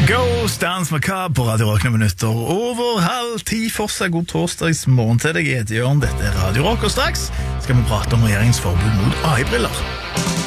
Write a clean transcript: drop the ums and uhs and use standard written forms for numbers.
Ghost Dance Macabre på Radio Rock noen minutter over 9:30. Fortsatt god torsdagsmorgen til deg. Jeg heter Jørn, dette er Radio Rock, og straks skal vi prate om regjeringsforbud mot AI-briller.